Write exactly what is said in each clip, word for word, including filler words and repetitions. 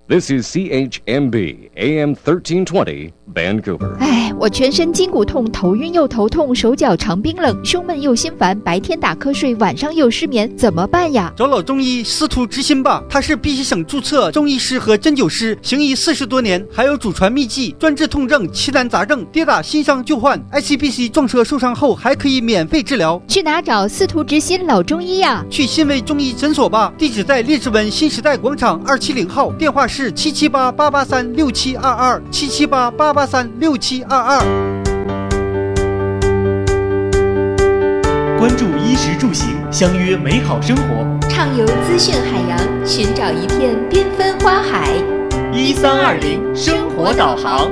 This is C H M B A M thirteen twenty Vancouver。 哎，我全身筋骨痛，头晕又头痛，手脚常冰冷，胸闷又心烦，白天打瞌睡，晚上又失眠，怎么办呀？ 找老中医司徒之心吧，他是必须省注册中医师和针灸师，行医四十多年，还有祖传秘技，专治痛症、奇难杂症，跌打新伤旧患 ，I C B C 撞车受伤后还可以免费治疗。 去哪找司徒之心老中医呀？ 去新威中医诊所吧，地址在列治文新时代广场二七零号，电话是七七八八八三六七二二七七八八八三六七二二。 关注衣食住行，相约美好生活， 畅游资讯海洋，寻找一片缤纷花海。 一三二零生活导航。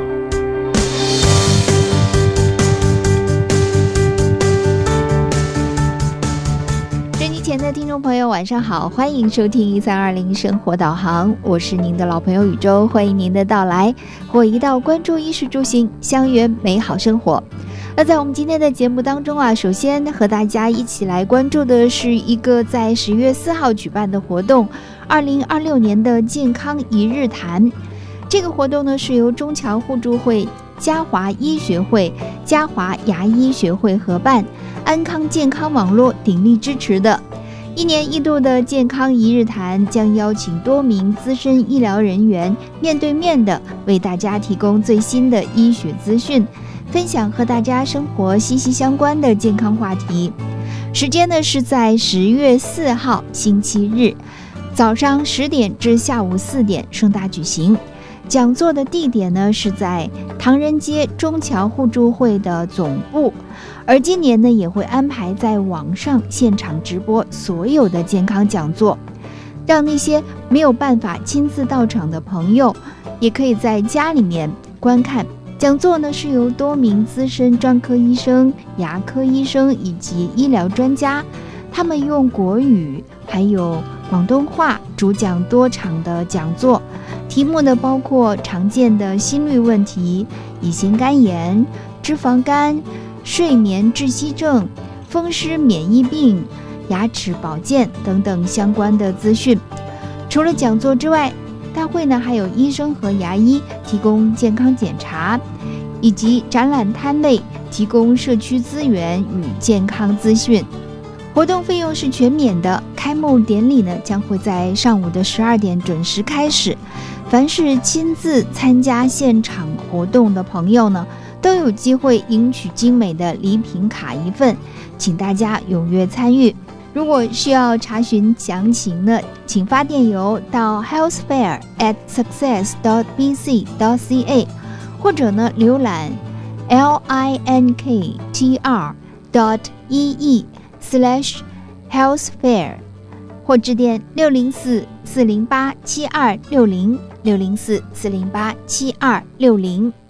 前的听众朋友晚上好，欢迎收听一三二零生活导航，我是您的老朋友宇宙，欢迎您的到来，我一道关注衣食住行，相约美好生活。那在我们今天的节目当中啊，首先和大家一起来关注的是一个在十月四号举办的活动，二零二六年的健康一日谈。这个活动呢是由中侨互助会、嘉华医学会、嘉华牙医学会合办，安康健康网络鼎力支持的。一年一度的健康一日谈将邀请多名资深医疗人员面对面的为大家提供最新的医学资讯，分享和大家生活息息相关的健康话题。时间呢是在十月四号星期日，早上十点至下午四点盛大举行。讲座的地点呢是在唐人街中侨互助会的总部，而今年呢也会安排在网上现场直播所有的健康讲座，让那些没有办法亲自到场的朋友也可以在家里面观看。讲座呢是由多名资深专科医生、牙科医生以及医疗专家，他们用国语还有广东话主讲多场的讲座，题目呢包括常见的心律问题、乙型肝炎、脂肪肝、睡眠窒息症、风湿免疫病、牙齿保健等等相关的资讯。除了讲座之外，大会呢还有医生和牙医提供健康检查，以及展览摊位提供社区资源与健康资讯。活动费用是全免的，开幕典礼呢将会在上午的十二点准时开始。凡是亲自参加现场活动的朋友呢，都有机会赢取精美的礼品卡一份，请大家踊跃参与。如果需要查询详情呢，请发电邮到 healthfair at success dot b c dot c a， 或者呢浏览 linktr dot ee slash healthfair， 或致电六零四四零八七二六零六零四四零八七二六零。